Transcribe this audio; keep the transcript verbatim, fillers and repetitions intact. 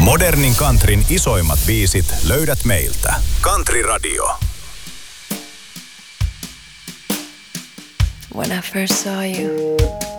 Modernin countryn isoimmat biisit löydät meiltä. Country Radio. When I first saw you,